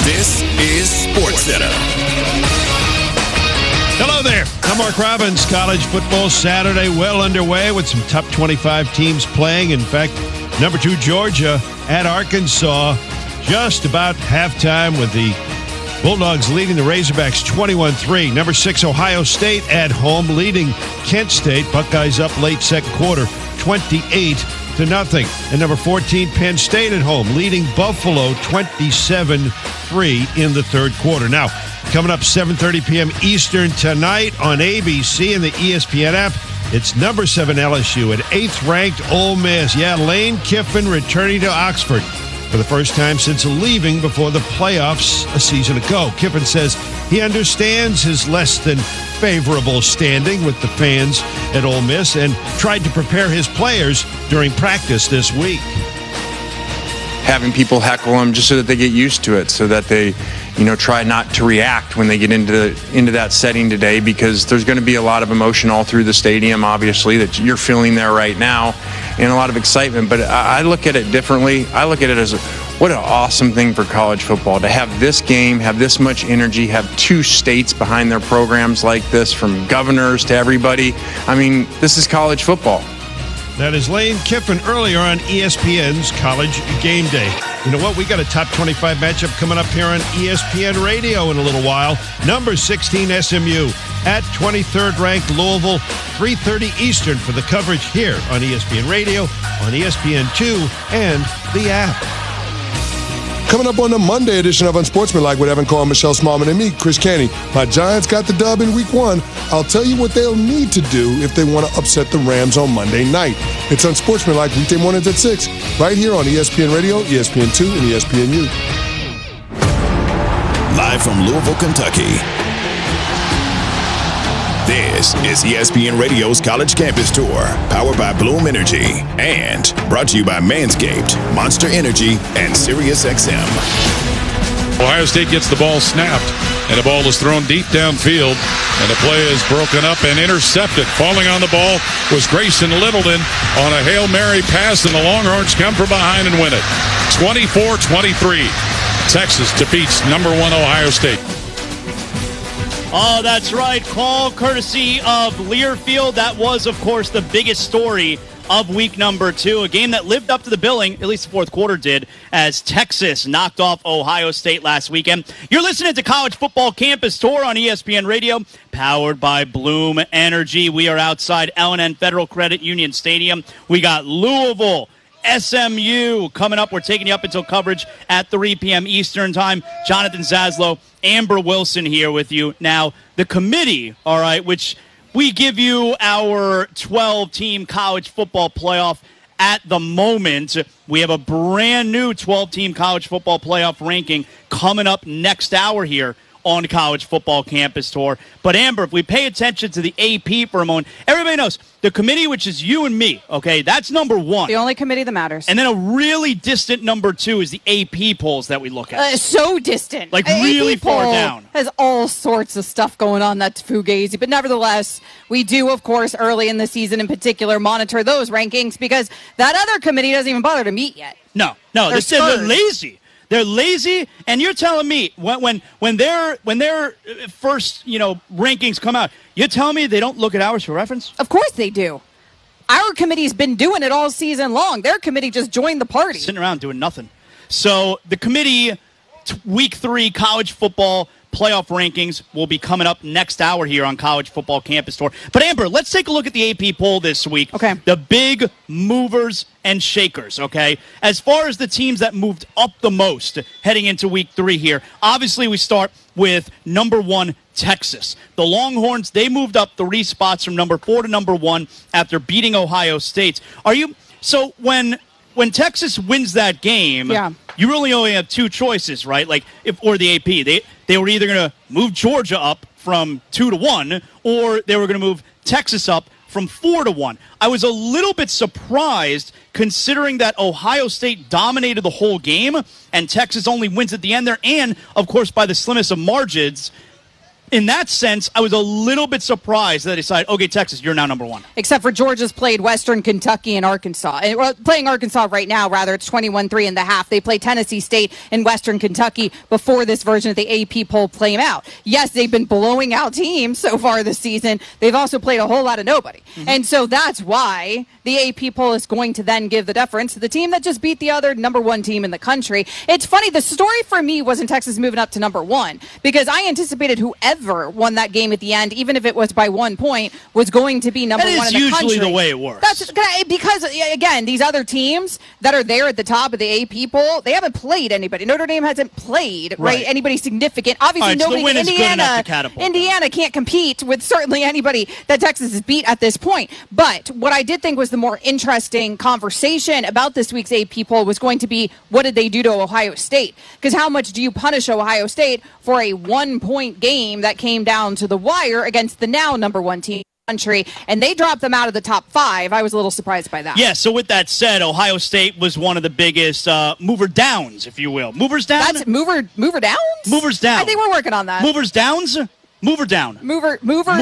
This is SportsCenter. Hello there. I'm Mark Robbins. College football Saturday well underway with some top 25 teams playing. In fact, number 2 Georgia at Arkansas just about halftime with the Bulldogs leading the Razorbacks 21-3. Number 6 Ohio State at home leading Kent State. Buckeyes up late second quarter 28-0. And number 14 Penn State at home leading Buffalo 27-3 in the third quarter. Now, coming up 7:30 p.m. Eastern tonight on ABC and the ESPN app, it's number 7 LSU at 8th-ranked Ole Miss. Yeah, Lane Kiffin returning to Oxford for the first time since leaving before the playoffs a season ago. Kiffin says he understands his less than favorable standing with the fans at Ole Miss and tried to prepare his players during practice this week. Having people heckle them just so that they get used to it, so that they, try not to react when they get into that setting today, because there's going to be a lot of emotion all through the stadium, obviously, that you're feeling there right now, and a lot of excitement. But I look at it differently. I look at it as what an awesome thing for college football to have this game, have this much energy, have 2 states behind their programs like this, from governors to everybody. I mean, this is college football. That is Lane Kiffin earlier on ESPN's College Game Day. You know what? We got a top 25 matchup coming up here on ESPN Radio in a little while. Number 16 SMU at 23rd ranked Louisville, 3:30 Eastern for the coverage here on ESPN Radio, on ESPN2, and the app. Coming up on the Monday edition of Unsportsmanlike with Evan Carr, Michelle Smallman, and me, Chris Canty. My Giants got the dub in Week 1. I'll tell you what they'll need to do if they want to upset the Rams on Monday night. It's Unsportsmanlike weekday mornings at 6, right here on ESPN Radio, ESPN2, and ESPNU. Live from Louisville, Kentucky. This is ESPN Radio's College Campus Tour, powered by Bloom Energy, and brought to you by Manscaped, Monster Energy, and SiriusXM. Ohio State gets the ball snapped, and the ball is thrown deep downfield, and the play is broken up and intercepted. Falling on the ball was Grayson Littleton on a Hail Mary pass, and the Longhorns come from behind and win it. 24-23. Texas defeats number 1 Ohio State. Oh, that's right. Call courtesy of Learfield. That was, of course, the biggest story of week number 2. A game that lived up to the billing, at least the fourth quarter did, as Texas knocked off Ohio State last weekend. You're listening to College Football Campus Tour on ESPN Radio, powered by Bloom Energy. We are outside L&N Federal Credit Union Stadium. We got Louisville, SMU coming up. We're taking you up until coverage at 3 p.m. Eastern time. Jonathan Zaslow, Amber Wilson here with you. Now, the committee, all right, which we give you our 12-team college football playoff at the moment. We have a brand new 12-team college football playoff ranking coming up next hour here on College Football Campus Tour. But Amber, if we pay attention to the AP for a moment, everybody knows the committee, which is you and me, okay, that's number 1. The only committee that matters. And then a really distant number 2 is the AP polls that we look at. So distant. Like really AP far poll down. Has all sorts of stuff going on that's fugazi. But nevertheless, we do, of course, early in the season in particular, monitor those rankings because that other committee doesn't even bother to meet yet. No, they're lazy. They're lazy, and you're telling me when their first rankings come out, you're telling me they don't look at ours for reference? Of course they do. Our committee's been doing it all season long. Their committee just joined the party. Sitting around doing nothing. So the committee, Week 3 college football playoff rankings will be coming up next hour here on College Football Campus Tour. But Amber, let's take a look at the AP poll this week. Okay. The big movers and shakers, okay? As far as the teams that moved up the most heading into Week 3 here, obviously we start with number 1, Texas. The Longhorns, they moved up 3 spots from number 4 to number 1 after beating Ohio State. So when Texas wins that game, yeah, you really only have 2 choices, right? Like, or the AP, they were either going to move Georgia up from 2 to 1, or they were going to move Texas up from 4 to 1. I was a little bit surprised considering that Ohio State dominated the whole game and Texas only wins at the end there, and of course by the slimmest of margins. in that sense, I was a little bit surprised that they decided, okay, Texas, you're now number one. Except for Georgia's played Western Kentucky and Arkansas. Well, playing Arkansas right now, rather. It's 21-3 in the half. They play Tennessee State and Western Kentucky before this version of the AP poll came out. Yes, they've been blowing out teams so far this season. They've also played a whole lot of nobody. Mm-hmm. And so that's why the AP poll is going to then give the deference to the team that just beat the other number one team in the country. It's funny, the story for me wasn't Texas moving up to number one, because I anticipated whoever won that game at the end, even if it was by 1 point, was going to be number one in the country. That is usually the way it works. That's because, again, these other teams that are there at the top of the AP poll, they haven't played anybody. Notre Dame hasn't played, right? Anybody significant. Obviously, nobody in Indiana can't compete with certainly anybody that Texas has beat at this point. But what I did think was the more interesting conversation about this week's AP poll was going to be, what did they do to Ohio State? Because how much do you punish Ohio State for a 1 point game that came down to the wire against the now number one team in the country, and they dropped them out of the top 5? I was a little surprised by that. Yeah, so with that said, Ohio State was one of the biggest mover downs, if you will. Movers down? That's mover downs? Movers down. I think we're working on that. Movers downs? Mover down. Movers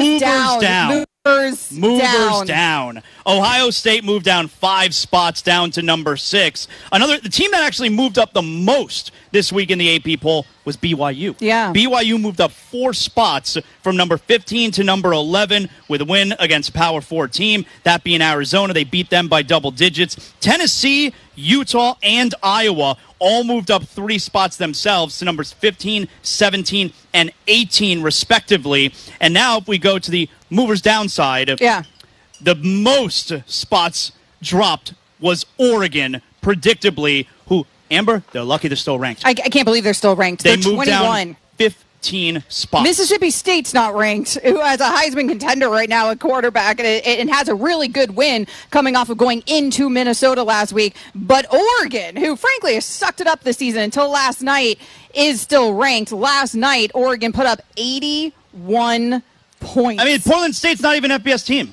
down. Movers down. Ohio State moved down 5 spots down to number 6. The team that actually moved up the most this week in the AP poll was BYU. Yeah. BYU moved up 4 spots from number 15 to number 11 with a win against a Power 4 team, that being Arizona. They beat them by double digits. Tennessee, Utah, and Iowa all moved up 3 spots themselves to numbers 15, 17, and 18, respectively. And now if we go to the movers downside, the most spots dropped was Oregon, predictably, who, Amber, they're lucky they're still ranked. I can't believe they're still ranked. They're moved 21. Down 15 spots. Mississippi State's not ranked, who has a Heisman contender right now at quarterback, and has a really good win coming off of going into Minnesota last week. But Oregon, who frankly has sucked it up this season until last night, is still ranked. Last night, Oregon put up 81 points. I mean, Portland State's not even an FBS team.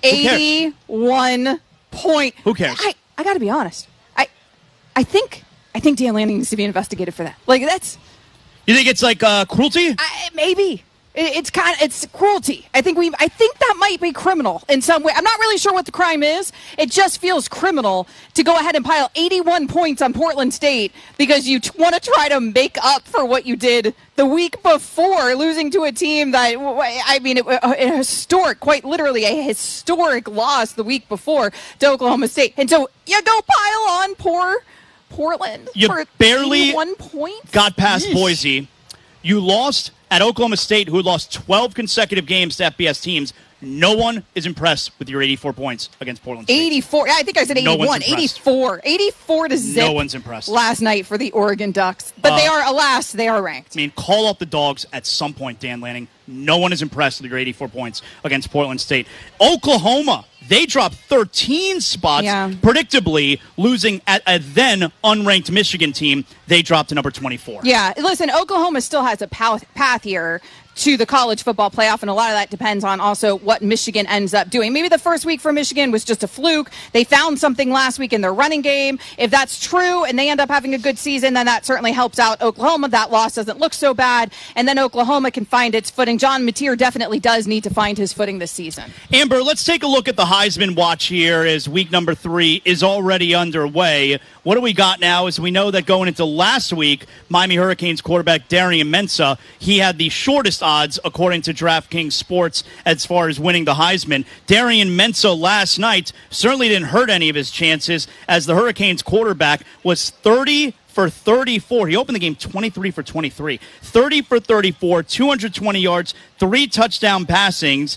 81 points. Who cares? I got to be honest. I think Dan Lanning needs to be investigated for that. Like, that's... You think it's like cruelty? Maybe. It's cruelty. I think that might be criminal in some way. I'm not really sure what the crime is. It just feels criminal to go ahead and pile 81 points on Portland State because you want to try to make up for what you did the week before, losing to a team that, I mean, quite literally a historic loss the week before to Oklahoma State. And so you go pile on poor Portland for barely 1 point. Got past Boise. You lost at Oklahoma State, who lost 12 consecutive games to FBS teams. No one is impressed with your 84 points against Portland State. 84. I think I said 81. 84. 84 to zip. No one's impressed. Last night for the Oregon Ducks. But they are ranked. I mean, call up the dogs at some point, Dan Lanning. No one is impressed with your 84 points against Portland State. Oklahoma, they dropped 13 spots, predictably losing at a then unranked Michigan team. They dropped to number 24. Yeah, listen, Oklahoma still has a path here to the college football playoff, and a lot of that depends on also what Michigan ends up doing. Maybe the first week for Michigan was just a fluke. They found something last week in their running game. If that's true and they end up having a good season, then that certainly helps out Oklahoma. That loss doesn't look so bad, and then Oklahoma can find its footing. John Mateer definitely does need to find his footing this season. Amber, let's take a look at the Heisman watch here as week number 3 is already underway. What do we got now is we know that going into last week, Miami Hurricanes quarterback Darian Mensah, he had the shortest odds according to DraftKings Sports as far as winning the Heisman. Darian Mensah last night certainly didn't hurt any of his chances as the Hurricanes quarterback was 30 for 34. He opened the game 23 for 23. 30 for 34, 220 yards, 3 touchdown passes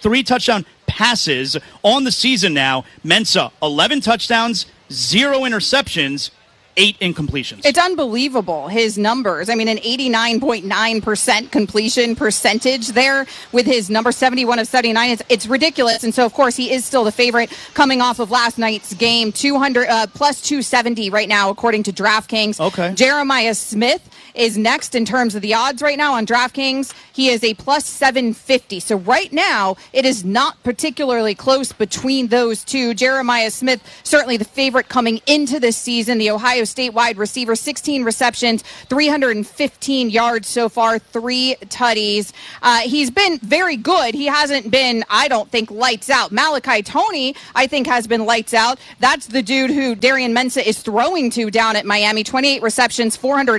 on the season now. Mensah, 11 touchdowns, 0 interceptions, 8 incompletions. It's unbelievable, his numbers. I mean, an 89.9% completion percentage there with his number 71 of 79. It's ridiculous. And so, of course, he is still the favorite coming off of last night's game. Plus 270 right now, according to DraftKings. Okay. Jeremiah Smith is next in terms of the odds right now on DraftKings. He is a plus 750. So right now, it is not particularly close between those two. Jeremiah Smith, certainly the favorite coming into this season. The Ohio State wide receiver, 16 receptions, 315 yards so far, 3 tutties. He's been very good. He hasn't been, I don't think, lights out. Malachi Toney, I think, has been lights out. That's the dude who Darian Mensah is throwing to down at Miami. 28 receptions,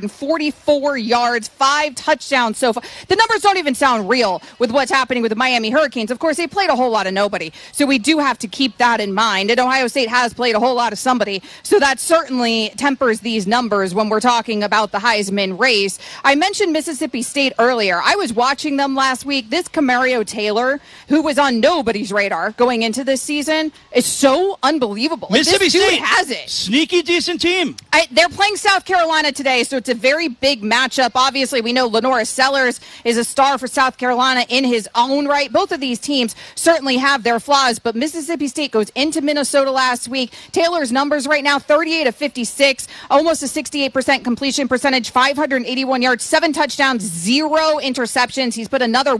444 yards, 5 touchdowns so far. The numbers don't even sound real with what's happening with the Miami Hurricanes. Of course, they played a whole lot of nobody, so we do have to keep that in mind. And Ohio State has played a whole lot of somebody, so that certainly tempers these numbers when we're talking about the Heisman race. I mentioned Mississippi State earlier. I was watching them last week. This Camario Taylor, who was on nobody's radar going into this season, is so unbelievable. Mississippi State has it. Sneaky decent team. They're playing South Carolina today, so it's a very big matchup. Obviously, we know Lenora Sellers is a star for South Carolina in his own right. Both of these teams certainly have their flaws, but Mississippi State goes into Minnesota last week. Taylor's numbers right now, 38 of 56, almost a 68% completion percentage, 581 yards, 7 touchdowns, 0 interceptions. He's put another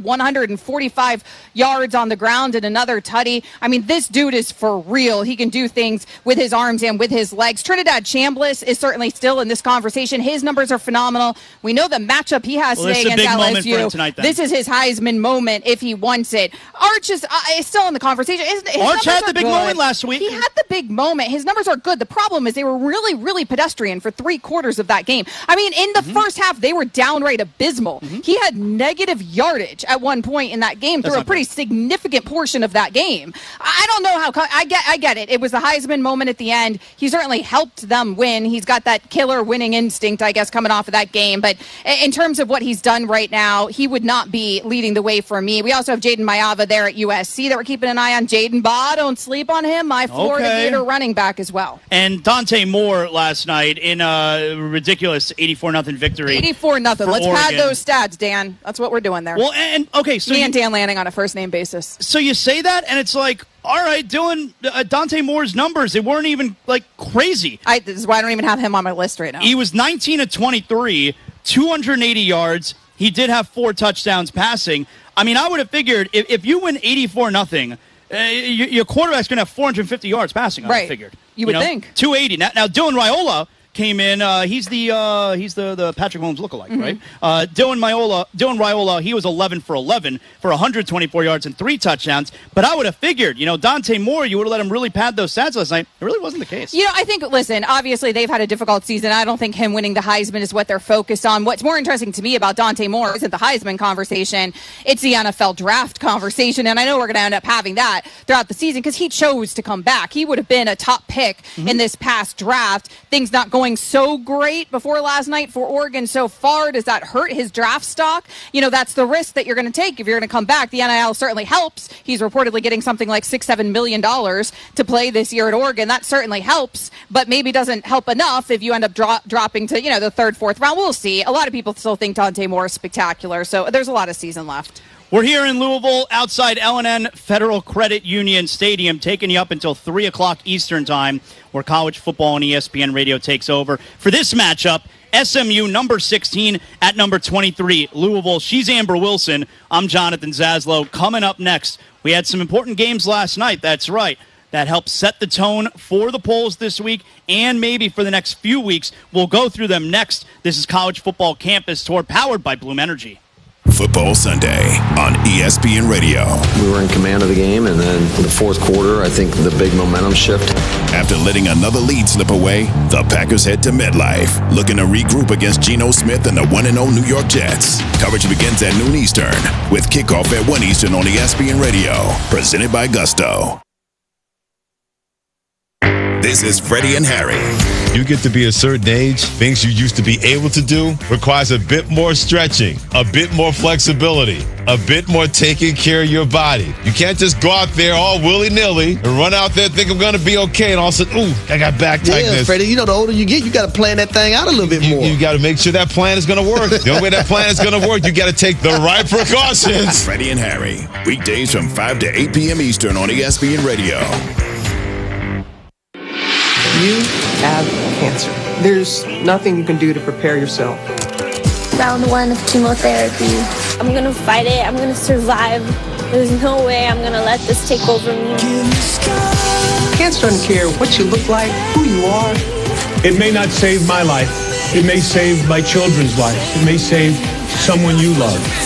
145 yards on the ground and another tutty. I mean, this dude is for real. He can do things with his arms and with his legs. Trinidad Chambliss is certainly still in this conversation. His numbers are phenomenal. We know the matchup he has today against LSU. Tonight, this is his Heisman moment if he wants it. Arch is still in the conversation. Arch had the big moment last week. He had the big moment. His numbers are good. The problem is they were really, really pedestrian for 3/4 of that game. I mean, in the first half, they were downright abysmal. He had negative yardage at one point in that game through a pretty significant portion of that game. I don't know how. I get it. It was the Heisman moment at the end. He certainly helped them win. He's got that killer winning instinct, I guess, coming off of that game. But in terms of what he's done right now, he would not be leading the way for me. We also have Jaden Mayava there at USC that we're keeping an eye on. Jaden Baugh, don't sleep on him. My Florida Gator running back as well. And Dante Moore last night in a ridiculous 84-0 victory. 84-0. Let's pad those stats, Dan. That's what we're doing there. Well, and okay, so me and Dan Lanning on a first-name basis. So you say that, and it's like, all right, doing Dante Moore's numbers, they weren't even, like, crazy. This is why I don't even have him on my list right now. He was 19 of 23, 280 yards. He did have 4 touchdowns passing. I mean, I would have figured if you win 84-0, your quarterback's going to have 450 yards passing, I would have figured. You would think. 280. Now Dylan Raiola came in. He's the Patrick Mahomes lookalike, right? Dylan Raiola, he was 11 for 11 for 124 yards and 3 touchdowns. But I would have figured, Dante Moore, you would have let him really pad those stats last night. It really wasn't the case. I think, listen, obviously they've had a difficult season. I don't think him winning the Heisman is what they're focused on. What's more interesting to me about Dante Moore isn't the Heisman conversation. It's the NFL draft conversation. And I know we're going to end up having that throughout the season because he chose to come back. He would have been a top pick in this past draft. Things not going so great before last night for Oregon so far. Does that hurt his draft stock? That's the risk that you're going to take if you're going to come back. The NIL certainly helps. He's reportedly getting something like $6-7 million to play this year at Oregon. That certainly helps, but maybe doesn't help enough if you end up dropping to, the 3rd, 4th round. We'll see. A lot of people still think Dante Moore is spectacular, so there's a lot of season left. We're here in Louisville outside L&N Federal Credit Union Stadium, taking you up until 3 o'clock Eastern Time, where college football on ESPN Radio takes over. For this matchup, SMU number 16 at number 23, Louisville. She's Amber Wilson. I'm Jonathan Zaslow. Coming up next, we had some important games last night. That's right. That helped set the tone for the polls this week and maybe for the next few weeks. We'll go through them next. This is College Football Campus Tour powered by Bloom Energy. Football Sunday on ESPN Radio. We were in command of the game, and then in the 4th quarter, I think the big momentum shift. After letting another lead slip away, the Packers head to MetLife, looking to regroup against Geno Smith and the 1-0 New York Jets. Coverage begins at noon Eastern, with kickoff at 1 Eastern on ESPN Radio, presented by Gusto. This is Freddie and Harry. You get to be a certain age, things you used to be able to do requires a bit more stretching, a bit more flexibility, a bit more taking care of your body. You can't just go out there all willy-nilly and run out there think I'm going to be okay, and all of a sudden, ooh, I got back tightness. Yeah, Freddie, the older you get, you got to plan that thing out a little bit more. You got to make sure that plan is going to work. The only way that plan is going to work, you got to take the right precautions. Freddie and Harry, weekdays from 5 to 8 p.m. Eastern on ESPN Radio. You have cancer. There's nothing you can do to prepare yourself. Round 1 of chemotherapy. I'm gonna fight it. I'm gonna survive. There's no way I'm gonna let this take over me. Cancer doesn't care what you look like, who you are. It may not save my life. It may save my children's lives. It may save someone you love.